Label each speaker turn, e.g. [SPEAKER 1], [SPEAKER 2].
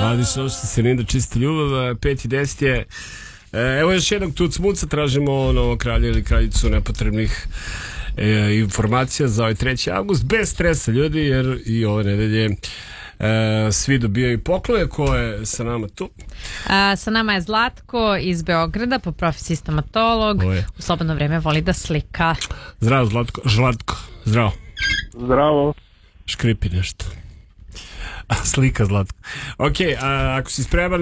[SPEAKER 1] Ali što se ne da čista ljubav. 5 i 10 je. Evo još jednog tucmuca. Tražimo novo kralje ili kraljicu nepotrebnih informacija za ovaj 3. avgust. Bez stresa, ljudi, jer i ove nedelje svi dobijaju poklone. Ko je sa nama tu?
[SPEAKER 2] Sa nama je Zlatko iz Beograda, po profesiji stomatolog. U slobodno vrijeme voli da slika.
[SPEAKER 1] Zdravo, Zlatko. Zdravo.
[SPEAKER 3] Zdravo.
[SPEAKER 1] Škripi nešto. Slika, Zlatko. Ok, ako si spreman,